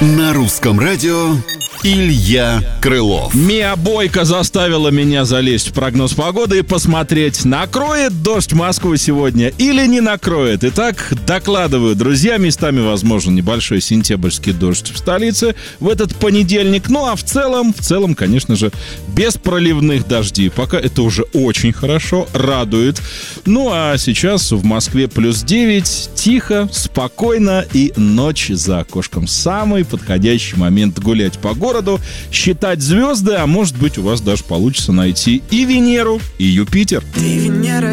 На русском радио Илья Крылов. Миа Бойко заставила меня залезть в прогноз погоды и посмотреть, накроет дождь Москву сегодня или не накроет. Итак, докладываю, друзья, местами возможен небольшой сентябрьский дождь в столице в этот понедельник. Ну а в целом, конечно же, без проливных дождей. Пока это уже очень хорошо, радует. Ну а сейчас в Москве плюс 9, тихо, спокойно и ночь за окошком. Самый подходящий момент гулять по городу, считать звезды, а может быть у вас даже получится найти и Венеру, и Юпитер. Ты Венера,